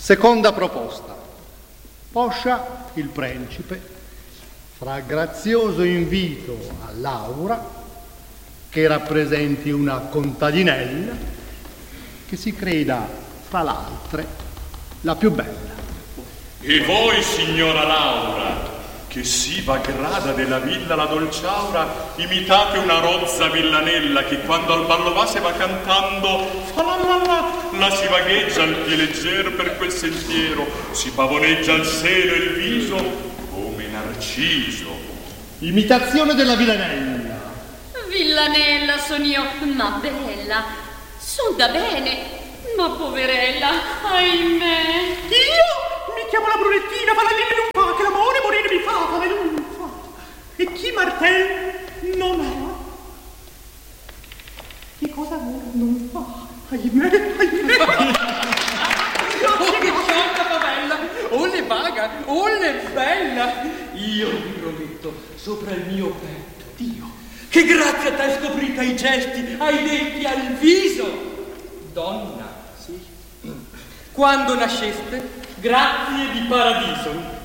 Seconda proposta. Poscia il principe, fra grazioso invito a Laura, che rappresenti una contadinella, che si creda, fra l'altre, la più bella. E voi, signora Laura, che si va grada della villa la dolciaura, imitate una rozza villanella che quando al ballo va se va cantando fa la si vagheggia al piede leggero per quel sentiero, si pavoneggia il seno e il viso come Narciso. Imitazione della villanella. Villanella son io, ma bella, son da bene, ma poverella, ahimè. Io mi chiamo la Brunettina, fa la lì non fa, che l'amore morire mi fa la non fa. E chi martel non ha, che cosa amor non fa, ahimè, ahimè. Oh, che sciocca favella, oh le vaga, oh le bella. Io vi prometto sopra il mio petto, Dio, che grazie a te scoprita i gesti, ai detti al viso. Donna, sì, quando nasceste, grazie di paradiso,